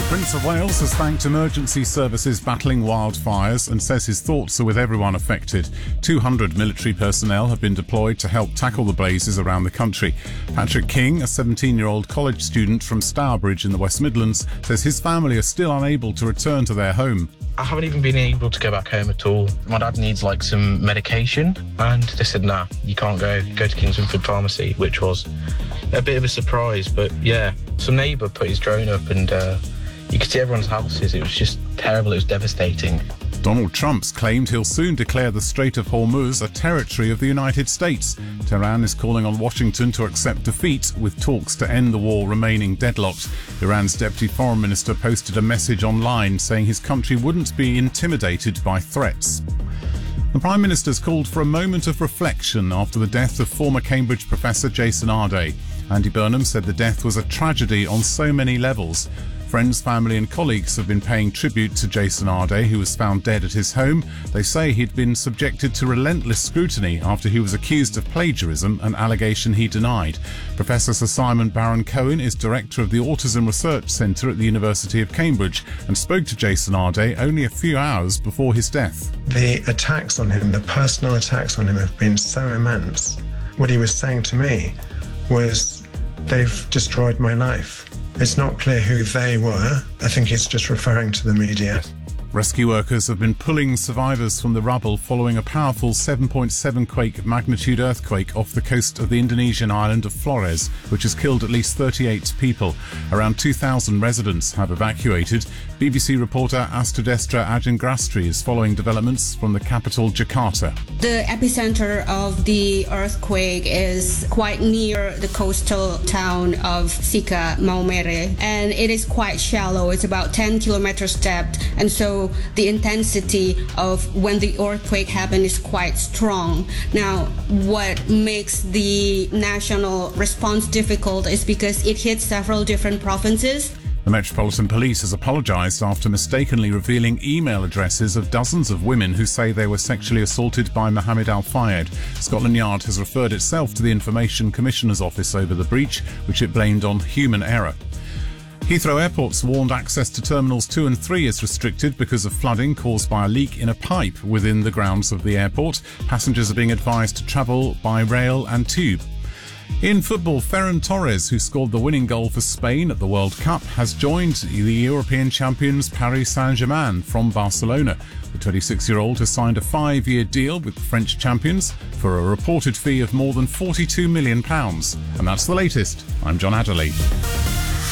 Prince of Wales has thanked emergency services battling wildfires and says his thoughts are with everyone affected. 200 military personnel have been deployed to help tackle the blazes around the country. Patrick King, a 17-year-old college student from Stourbridge in the West Midlands, says his family are still unable to return to their home. I haven't even been able to go back home at all. My dad needs some medication, and they said, nah, you can't go to Kingsford Pharmacy, which was a bit of a surprise. But yeah, some neighbour put his drone up and you could see everyone's houses. It was just terrible. It was devastating. Donald Trump's claimed he'll soon declare the Strait of Hormuz a territory of the United States. Tehran is calling on Washington to accept defeat, with talks to end the war remaining deadlocked. Iran's deputy foreign minister posted a message online saying his country wouldn't be intimidated by threats. The Prime Minister's called for a moment of reflection after the death of former Cambridge professor Jason Arday. Andy Burnham said the death was a tragedy on so many levels. Friends, family and colleagues have been paying tribute to Jason Arday, who was found dead at his home. They say he'd been subjected to relentless scrutiny after he was accused of plagiarism, an allegation he denied. Professor Sir Simon Baron-Cohen is director of the Autism Research Centre at the University of Cambridge and spoke to Jason Arday only a few hours before his death. The attacks on him, the personal attacks on him, have been so immense. What he was saying to me was, they've destroyed my life. It's not clear who they were. I think he's just referring to the media. Rescue workers have been pulling survivors from the rubble following a powerful 7.7 quake magnitude earthquake off the coast of the Indonesian island of Flores, which has killed at least 38 people. Around 2,000 residents have evacuated. BBC reporter Astudestra Ajengrastri is following developments from the capital, Jakarta. The epicenter of the earthquake is quite near the coastal town of Sika, Maumere, and it is quite shallow. It's about 10 kilometers depth, and so the intensity of when the earthquake happened is quite strong. Now, what makes the national response difficult is because it hits several different provinces. The Metropolitan Police has apologised after mistakenly revealing email addresses of dozens of women who say they were sexually assaulted by Mohammed Al-Fayed. Scotland Yard has referred itself to the Information Commissioner's Office over the breach, which it blamed on human error. Heathrow Airport's warned access to Terminals 2 and 3 is restricted because of flooding caused by a leak in a pipe within the grounds of the airport. Passengers are being advised to travel by rail and tube. In football, Ferran Torres, who scored the winning goal for Spain at the World Cup, has joined the European champions Paris Saint-Germain from Barcelona. The 26-year-old has signed a 5-year deal with the French champions for a reported fee of more than £42 million. And that's the latest. I'm John Adderley.